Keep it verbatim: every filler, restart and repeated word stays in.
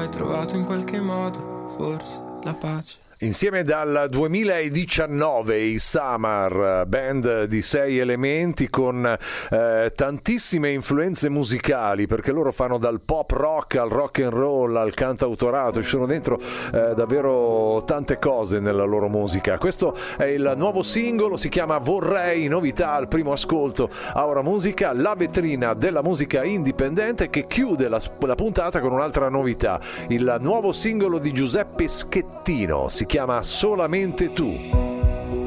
hai trovato in qualche modo, forse, la pace. Insieme dal duemiladiciannove i Summer, band di sei elementi con eh, tantissime influenze musicali, perché loro fanno dal pop rock al rock and roll al cantautorato, ci sono dentro eh, davvero tante cose nella loro musica. Questo è il nuovo singolo, si chiama Vorrei, novità al primo ascolto a Ora Musica, la vetrina della musica indipendente che chiude la, la puntata con un'altra novità, il nuovo singolo di Giuseppe Schettino, si chiama Solamente tu.